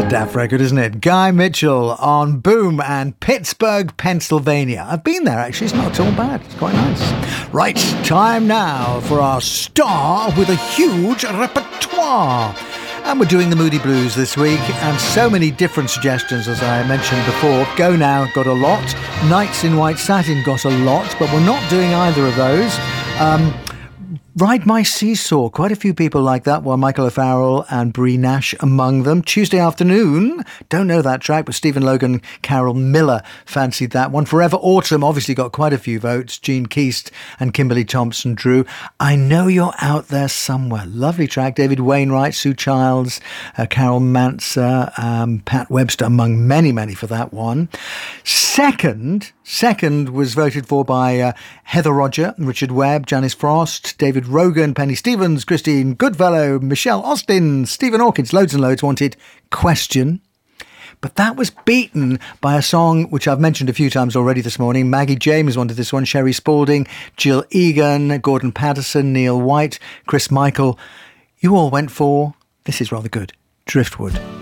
Daft record, isn't it? Guy Mitchell on Boom and Pittsburgh, Pennsylvania. I've been there, actually. It's not at all bad. It's quite nice. Right, time now for our star with a huge repertoire. And we're doing the Moody Blues this week, and so many different suggestions, as I mentioned before. Go Now got a lot. Nights in White Satin got a lot, but we're not doing either of those. Ride My Seesaw, quite a few people like that one. Michael O'Farrell and Brie Nash among them. Tuesday Afternoon, don't know that track, but Stephen Logan, Carol Miller fancied that one. Forever Autumn obviously got quite a few votes. Gene Keast and Kimberly Thompson Drew. I Know You're Out There Somewhere, lovely track. David Wainwright, Sue Childs, Carol Manser, Pat Webster, among many, many for that one. Second was voted for by Heather Roger, Richard Webb, Janice Frost, David Rogan, Penny Stevens, Christine Goodfellow, Michelle Austin, Stephen Hawkins, loads and loads wanted Question. But that was beaten by a song which I've mentioned a few times already this morning. Maggie James wanted this one, Sherry Spalding, Jill Egan, Gordon Patterson, Neil White, Chris Michael. You all went for, this is rather good, Driftwood.